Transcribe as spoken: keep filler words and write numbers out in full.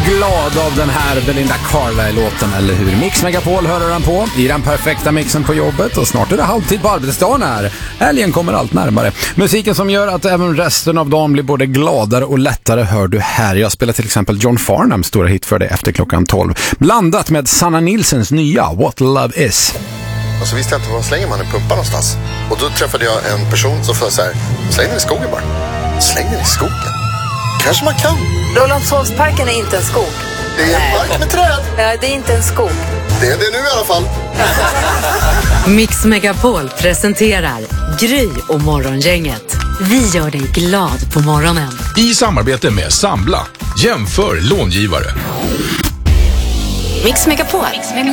glad av den här Belinda Carlisle-låten, eller hur? Mix Megapol hör den på i den perfekta mixen på jobbet, och snart är det halvtid på arbetsdagen här. Helgen kommer allt närmare. Musiken som gör att även resten av dagen blir både gladare och lättare hör du här. Jag spelar till exempel John Farnhams stora hit för dig efter klockan tolv. Blandat med Sanna Nilssons nya What Love Is. Och så visste jag inte var slänger man en pumpa någonstans. Och då träffade jag en person som sa så här: släng den i skogen bara. Släng den i skogen. Kanske man kan. Rålambshovsparken är inte en skog. Det är en park med träd. Nej, det är inte en skog. Det är det nu i alla fall. Mix Megapol presenterar Gry och Morgongänget. Vi gör dig glad på morgonen. I samarbete med Sambla. Jämför långivare. Mix Megapol.